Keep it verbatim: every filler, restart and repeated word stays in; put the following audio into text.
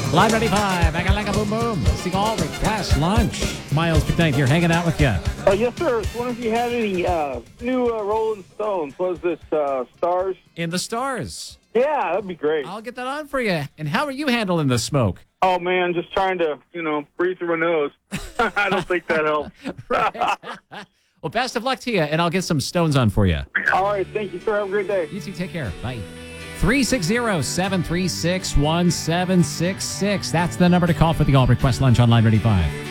Line ninety-five, Mega Langa Boom Boom. It's the All Request Lunch. Miles McKnight here, hanging out with you. Uh, yes, sir. I was wondering if you had any uh, new uh, Rolling Stones. What is this, uh, Stars? In the Stars. Yeah, that'd be great. I'll get that on for you. And how are you handling the smoke? Oh, man, just trying to, you know, breathe through my nose. I don't think that helps. Well, best of luck to you, and I'll get some Stones on for you. All right, thank you, sir. Have a great day. You too. Take care. Bye. three six zero, seven three six, one seven six six. That's the number to call for the All Request Lunch on Line ninety-five.